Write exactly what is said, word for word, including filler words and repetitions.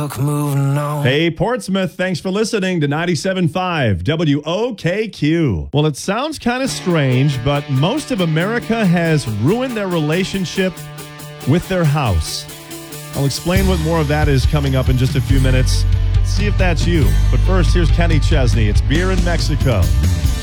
luck moving on. Hey, Portsmouth, thanks for listening to ninety-seven point five W O K Q. Well, it sounds kind of strange, but most of America has ruined their relationship with their house. I'll explain what more of that is coming up in just a few minutes. See if that's you. But first, here's Kenny Chesney. It's Beer in Mexico.